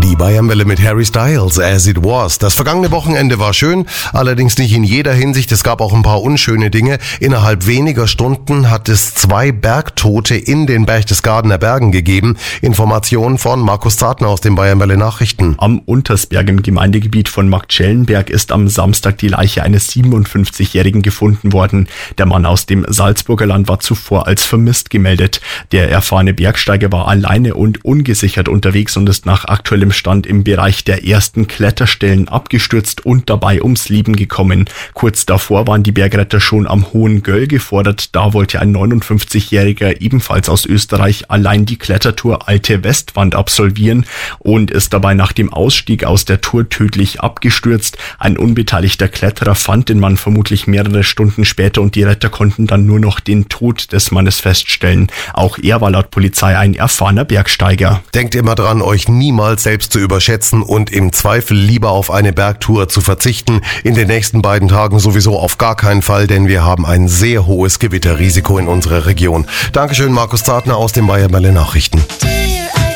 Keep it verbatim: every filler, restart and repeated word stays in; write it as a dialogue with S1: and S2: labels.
S1: Die Bayernwelle mit Harry Styles, As It Was. Das vergangene Wochenende war schön, allerdings nicht in jeder Hinsicht. Es gab auch ein paar unschöne Dinge. Innerhalb weniger Stunden hat es zwei Bergtote in den Berchtesgadener Bergen gegeben. Informationen von Markus Zartner aus den Bayernwelle Nachrichten.
S2: Am Untersberg im Gemeindegebiet von Marktschellenberg ist am Samstag die Leiche eines siebenundfünfzigjährigen gefunden worden. Der Mann aus dem Salzburger Land war zuvor als vermisst gemeldet. Der erfahrene Bergsteiger war alleine und ungesichert unterwegs und ist nach aktuellem Stand im Bereich der ersten Kletterstellen abgestürzt und dabei ums Leben gekommen. Kurz davor waren die Bergretter schon am Hohen Göll gefordert. Da wollte ein neunundfünfzigjähriger ebenfalls aus Österreich allein die Klettertour Alte Westwand absolvieren und ist dabei nach dem Ausstieg aus der Tour tödlich abgestürzt. Ein unbeteiligter Kletterer fand den Mann vermutlich mehrere Stunden später und die Retter konnten dann nur noch den Tod des Mannes feststellen. Auch er war laut Polizei ein erfahrener Bergsteiger.
S1: Denkt immer dran, euch niemals selbst zu überschätzen und im Zweifel lieber auf eine Bergtour zu verzichten. In den nächsten beiden Tagen sowieso auf gar keinen Fall, denn wir haben ein sehr hohes Gewitterrisiko in unserer Region. Dankeschön, Markus Zartner aus den Bayernwelle Nachrichten.